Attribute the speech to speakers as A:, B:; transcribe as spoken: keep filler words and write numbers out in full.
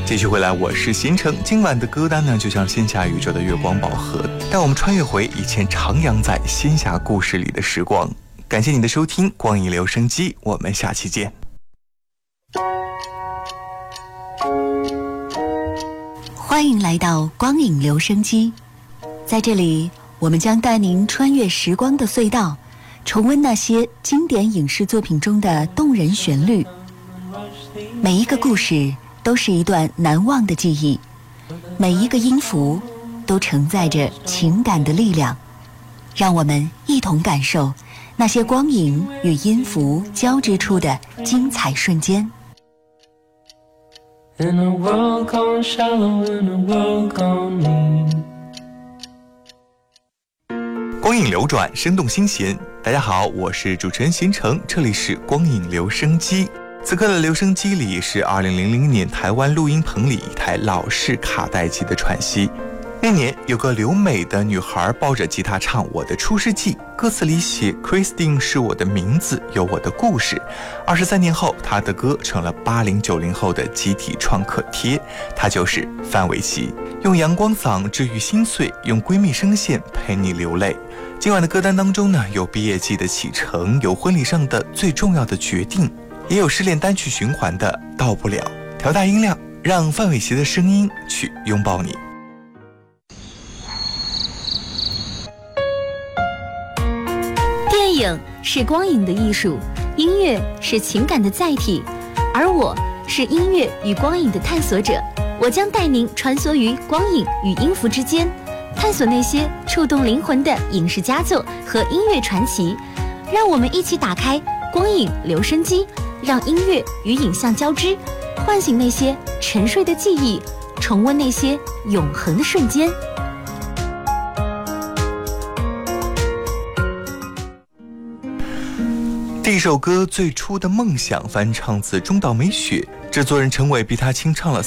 A: 继续回来，我是新城。今晚的歌单呢，就像仙侠宇宙的月光宝盒，带我们穿越回以前徜徉在仙侠故事里的时光。感谢你的收听，光影留声机，我们下期见。
B: 欢迎来到光影留声机，在这里，我们将带您穿越时光的隧道，重温那些经典影视作品中的动人旋律。每一个故事都是一段难忘的记忆，每一个音符都承载着情感的力量。让我们一同感受那些光影与音符交织出的精彩瞬间。
C: In a world gone shallow, in a world gone mean。
A: 光影流转，生动新鲜。大家好，我是主持人邢成，这里是光影留声机。此刻的留声机里是二零零零年台湾录音棚里一台老式卡带机的喘息。那年有个留美的女孩抱着吉他唱《我的出世纪》，歌词里写 Christine 是我的名字，有我的故事。二十三年后，她的歌成了八零九零后的集体创可贴。她就是范玮琪，用阳光嗓治愈心碎，用闺蜜声线陪你流泪。今晚的歌单当中呢，有毕业季的启程，有婚礼上的最重要的决定，也有失恋单曲循环的到不了。调大音量，让范玮琪的声音去拥抱你。
D: 电影是光影的艺术，音乐是情感的载体，而我是音乐与光影的探索者。我将带您穿梭于光影与音符之间，探索那些触动灵魂的影视佳作和音乐传奇。让我们一起打开光影留声机，让音乐与影像交织，唤醒那些沉睡的记忆，重温那些永恒的瞬间。
A: 这首歌最初的梦想翻唱自中岛美雪，制作人陈伟逼她清唱了